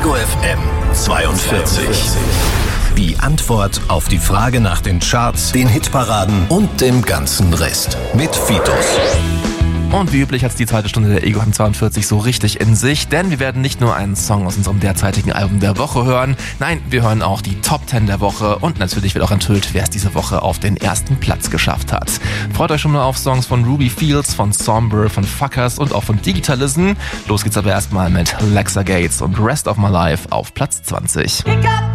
Ego FM 42. Die Antwort auf die Frage nach den Charts, den Hitparaden und dem ganzen Rest. Mit Fitos. Und wie üblich hat es die zweite Stunde der Ego FM 42 so richtig in sich, denn wir werden nicht nur einen Song aus unserem derzeitigen Album der Woche hören, nein, wir hören auch die Top 10 der Woche und natürlich wird auch enthüllt, wer es diese Woche auf den ersten Platz geschafft hat. Freut euch schon mal auf Songs von Ruby Fields, von Sombre, von Fuckers und auch von Digitalism. Los geht's aber erstmal mit Lexa Gates und Rest of My Life auf Platz 20.